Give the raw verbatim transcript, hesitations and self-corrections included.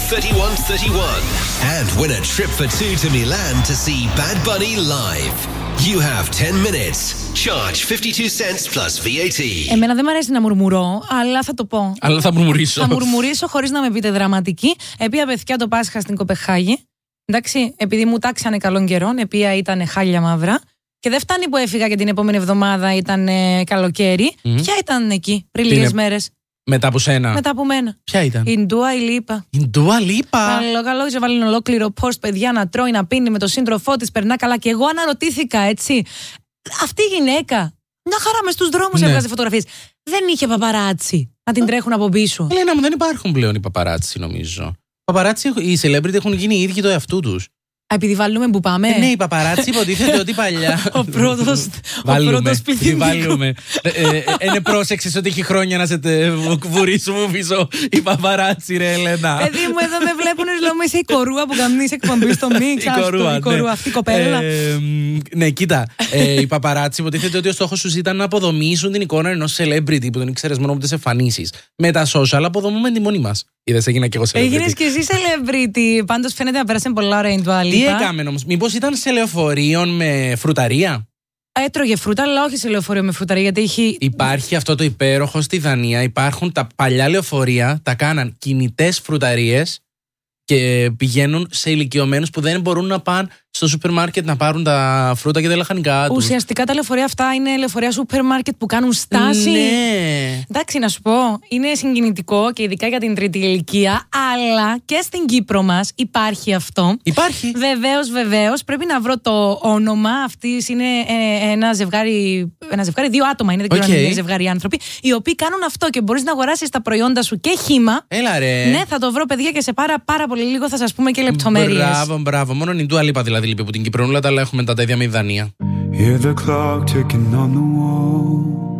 thirty-one thirty-one and win a trip for two to Milan to see Bad Bunny live. You have ten minutes. Charge fifty-two cents plus βι έι τι. Εμένα δεν μου αρέσει να μουρμουρώ, αλλά θα το πω. Αλλά θα μουρμουρίσω. Θα μουρμουρίσω χωρίς να με πείτε δραματική. Επία παιδιά το Πάσχα στην Κοπεχάγη. Εντάξει, επειδή μου τάξανε καλόν καιρόν, επία ήταν χάλια μαύρα. Και δεν φτάνει που έφυγα και την επόμενη εβδομάδα ήταν ε, καλοκαίρι. Mm. Ποια ήταν εκεί πριν λίγες είναι... μέρες? Μετά από σένα. Μετά από μένα. Ποια ήταν? Η Ντούα Λίπα. Η Ντούα Λίπα. Καλό, καλό. Είχε βάλει ένα ολόκληρο post, παιδιά, να τρώει, να πίνει με τον σύντροφό της, περνά καλά. Και εγώ αναρωτήθηκα, έτσι. Αυτή η γυναίκα, μια χαρά μες στους δρόμους ναι. έβγαζε φωτογραφίες. Δεν είχε παπαράτσι να την τρέχουν από πίσω. Ελένα μου, δεν υπάρχουν πλέον οι παπαράτσι, νομίζω. Παπαράτσι, οι celebrity έχουν γίνει οι ίδιοι το εαυτού τους. Επειδή βάλουμε που πάμε. Ε, ναι, οι παπαράτσι υποτίθεται ότι παλιά. Ο πρώτος πληθυντικός. Βάλουμε. Είναι πρόσεξες ότι έχει χρόνια να σε βουρήσουμε πίσω οι παπαράτσι, ρε Ελένα. Παιδί μου, εδώ με βλέπουν, λέω είσαι η κορούα που καμνείς εκπομπή στο μίξ. Η κορούα, η κορούα αυτή η κοπέλα. Ναι, κοίτα. Οι παπαράτσι υποτίθεται ότι ο στόχος τους ήταν να αποδομήσουν την εικόνα ενός celebrity που τον ήξερες μόνο από τις εμφανίσεις. Με τα social αποδομούμε τη μόνη μας. Είδες, έγινα και εγώ celebrity. Έγινες και εσύ celebrity. Πάντως φαίνεται να πέρασε πολλά ωραία η Ντούα Λίπα. Τι έκαμε όμως, μήπως ήταν σε λεωφορείο με φρουταρία? Έτρωγε φρούτα, αλλά όχι σε λεωφορείο με φρουταρία, γιατί έχει. Υπάρχει αυτό το υπέροχο στη Δανία. Υπάρχουν τα παλιά λεωφορεία, τα κάναν κινητές φρουταρίες και πηγαίνουν σε ηλικιωμένους που δεν μπορούν να πάνε στο σούπερ μάρκετ να πάρουν τα φρούτα και τα λαχανικά τους. Ουσιαστικά τα λεωφορεία αυτά είναι λεωφορεία σούπερ μάρκετ που κάνουν στάση. Ναι. Εντάξει, να σου πω, είναι συγκινητικό και ειδικά για την τρίτη ηλικία, αλλά και στην Κύπρο μας υπάρχει αυτό. Υπάρχει. Βεβαίως, βεβαίως. Πρέπει να βρω το όνομα. Αυτής είναι ε, ένα ζευγάρι, ένα ζευγάρι, δύο άτομα είναι, δεν ξέρω okay. αν είναι ζευγάρι άνθρωποι, οι οποίοι κάνουν αυτό και μπορείς να αγοράσεις τα προϊόντα σου και χύμα. Έλα ρε. Ναι, θα το βρω, παιδιά, και σε πάρα, πάρα πολύ λίγο θα σας πούμε και λεπτομέρειες. Μπράβο, μπράβο. Μόνο η Ντούα Λίπα δηλαδή λείπει από την Κυπρονούλα, τα άλλα έχουμε τα ίδια με η Δανία. Hear the clock ticking on the wall.